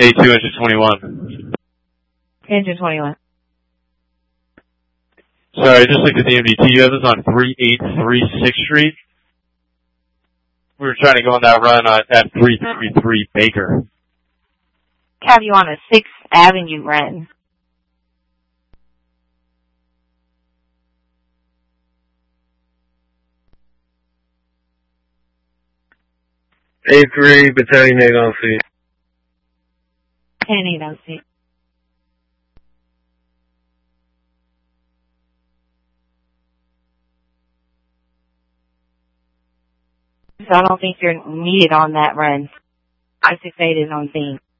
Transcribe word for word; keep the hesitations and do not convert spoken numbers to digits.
A two, engine twenty-one. Engine twenty-one. Sorry, I just looked at the M D T. You have this on three eight three sixth Street. We were trying to go on that run uh, at three thirty-three Baker. Have you on a sixth Avenue run? A three, Battalion eight on C. Battalion eight on C. So I don't think you're needed on that run. I six eight is on scene.